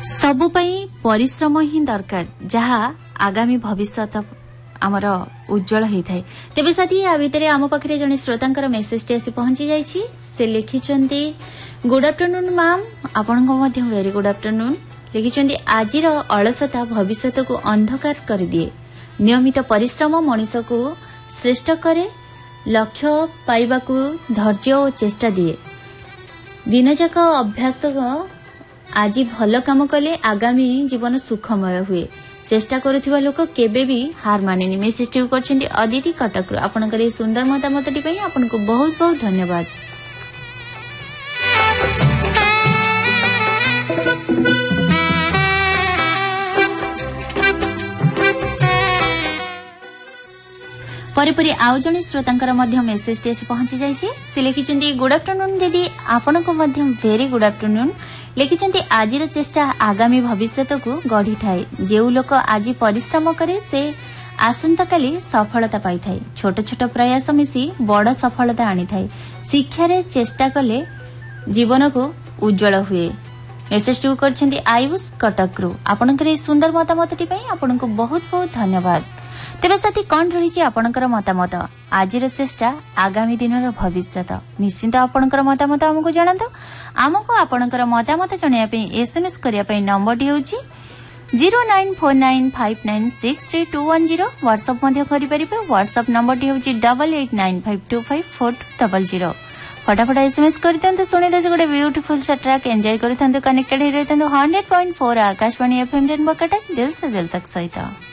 सबु पई परिश्रम ही दरकार जहा आगामी भविष्यत आमर उज्जवल होता है। तेबे साथी आ भितर आम पाखे जड़े श्रोतांकर मेसेज टी आसी पहुंची जाइछि। से लिखिछन्ती गुड आफ्टरनून मैम, आपनको मध्य वेरी गुड आफ्टरनून। लिखिछन्ती आजिर अलसता भविष्यत को अंधकार कर दिए। नियमित परिश्रम मनीष को श्रेष्ठ करे, लक्ष्य पाइबाकू धैर्य और चेष्टा दिए। दिन जाक अभ्यास आज भल काम कले आगामी जीवन सुखमय हुए। चेष्टा करुवा लोक केबे भी हार मानेनी। Message T करछन्ती Aditi Cuttack. आपनकर सुंदर मतामतटी पई आपनको बहुत बहुत धन्यवाद। परिपरी आउ जने श्रोतांकर मध्य मेसेज टी पहुंची जाइछि। से लिखिछन्ती गुड आफ्टरनून दीदी, आपनको मध्य वेरी गुड आफ्टरनून। लिखिछन्ती आजिर चेष्टा आगामी भविष्यत को गढ़ी थाए। जेउ लोक आज परिश्रम करे से आसंता काली सफलता पाई थाए। छोट छोट प्रयास मिसी बड़ सफलता आनी थाए। शिक्षा रे चेष्टा कले जीवन को उज्जवल हुए। Message to करछन्ती Ayush कटकरू। आपनकर सुंदर मतामतटी पई आपनको बहुत बहुत धन्यवाद। तेबे साथी कौन रही आपणकर मतामत आजिर चेष्टा आगामी दिन भविष्यत निश्चिंत आपणकर मतामत आमको जणातु। आमको आपणकर मतामत जणाइबा एसएमएस करिया नंबर टी होची 09495963210। व्हाट्सएप मध्य करि परिबे। व्हाट्सएप नंबर टी होची 8895254200। फटाफट एसएमएस करते सुनी दे गोटे ब्यूटीफुल सा ट्रैक एंजॉय करते कनेक्टेड हो 100.4 आकाशवाणी एफएम रेनबो कटक दिल से दिल तक सहित।